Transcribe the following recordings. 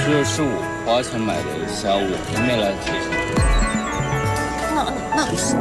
这是我花钱买的虾，我没来提醒。 那不是。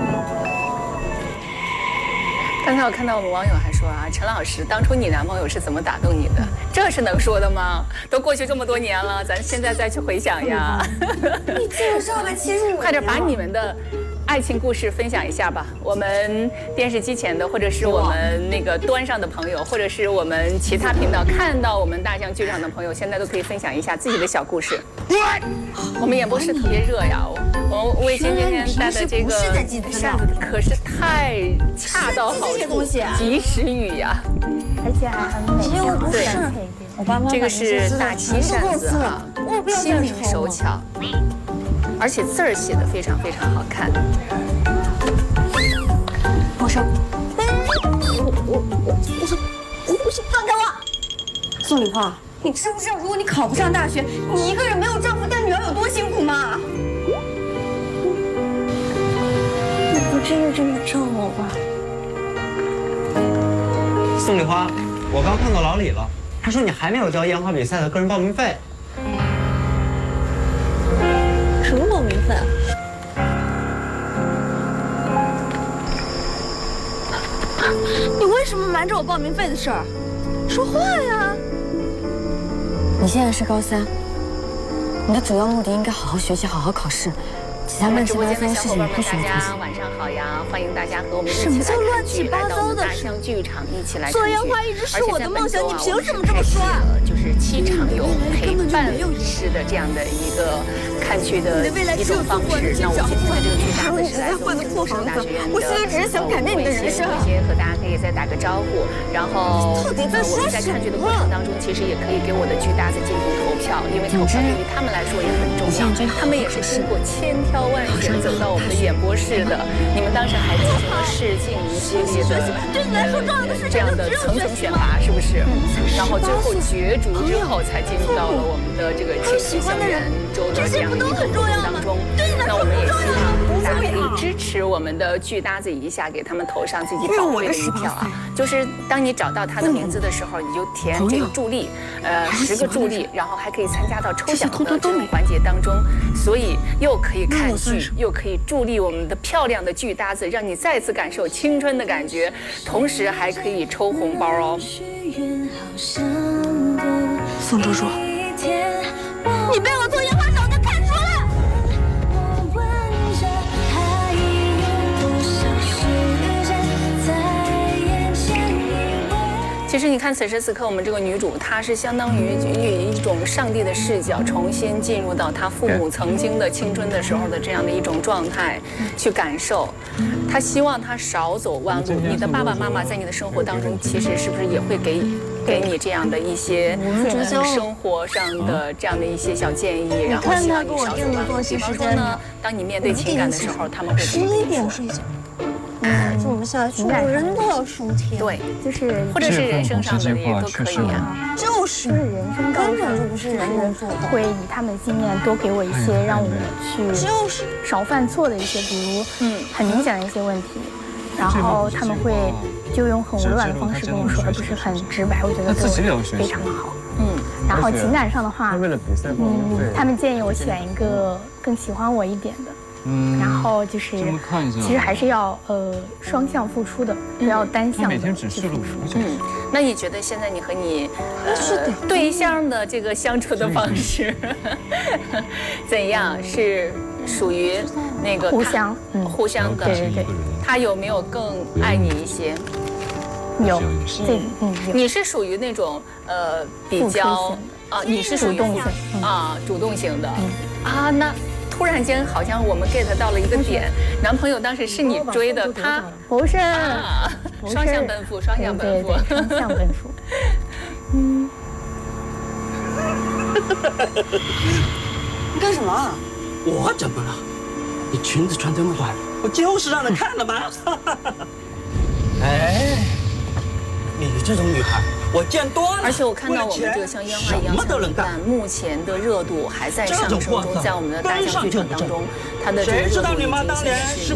刚才我看到我们网友还说啊，陈老师，当初你男朋友是怎么打动你的？这是能说的吗？都过去这么多年了，咱现在再去回想呀。 你介绍吧，其实快点把你们的爱情故事分享一下吧。我们电视机前的，或者是我们那个端上的朋友，或者是我们其他频道看到我们大象剧场的朋友，现在都可以分享一下自己的小故事。我们演播室特别热呀，我魏晶今天带的这个扇子可是太恰到好处，及时雨呀， 而且还很美。 对， 我爸妈这个是大漆扇子哈，心灵手巧，而且字儿写的非常非常好看。 我说，我说，放开我！宋礼花，你知不知道，如果你考不上大学，你一个人没有丈夫带女儿有多辛苦吗？你不至于这么咒我吧？ 宋礼花，我刚看到老李了，他说你还没有交烟花比赛的个人报名费。 什么报名费？你为什么瞒着我报名费的事儿？说话呀！你现在是高三，你的主要目的应该好好学习，好好考试。其他乱七八糟的事情你不需要操心。 晚上好呀，欢迎大家和我们一起来看剧， 什么叫乱七八糟的大象剧场一起来看剧。 做烟花一直是我的梦想，你凭什么这么说啊？ 就是7场有陪伴式的这样的一个看剧的一种方式。那我们今天的这个剧搭子是来自我们东方大学院的。 我现在只是想改变你的人生。 和大家可以再打个招呼，然后我们在看剧的过程当中，其实也可以给我的剧搭子进行投票，因为投票对于他们来说也很重要。他们也是经过千挑万选走到我们的演播室的。你们当时还进行了试镜一系列的这样的层层选拔，是不是？然后最后角逐之后，才进入到了我们的这个青春校园周的这样一个活动当中。那我们也希望大家可以支持我们的剧搭子一下，给他们投上自己宝贵的一票啊！就是当你找到他的名字的时候，你就填这个助力，10个助力，然后还可以参加到抽奖的这种环节当中，所以又可以看剧，又可以助力我们的漂亮的剧搭子，让你再次感受青春的感觉，同时还可以抽红包哦。 宋珠珠，你被我做烟花手就看出了。 其实你看，此时此刻我们这个女主，她是相当于以一种上帝的视角，重新进入到她父母曾经的青春的时候的这样的一种状态，去感受。她希望她少走弯路。你的爸爸妈妈在你的生活当中，其实是不是也会给你这样的一些生活上的这样的一些小建议，然后希望你少走弯路。比方说呢，当你面对情感的时候，他们会怎么跟你说？ 这么下去，我人都要输天。 对， 就是或者是人生上的也都可以啊。 就是人生道路上就不是人人做到。 会以他们的经验多给我一些让我去少犯错的一些，比如很明显的一些问题，然后他们会就用很委婉的方式跟我说，而不是很直白。我觉得对我非常的好。然后情感上的话，他们建议我选一个更喜欢我一点的。然后就是，其实还是要双向付出的，不要单向的去付出。 那你觉得现在你和你对象的这个相处的方式怎样？是属于那个互相的？ 对。 他有没有更爱你一些？ 有，有。 你是属于那种比较你是属于主动型的那。突然间，好像我们 get 到了一个点，男朋友当时是你追的，他不是双向奔赴，双向奔赴， 双向奔赴。 你干什么？ 我怎么了？你裙子穿这么短，我就是让人看了吗？哎，你这种女孩。我见多了， 而且我看到我们这个像烟花一样小伙伴，目前的热度还在上升中，在我们的大象剧场当中，它的这个热度已经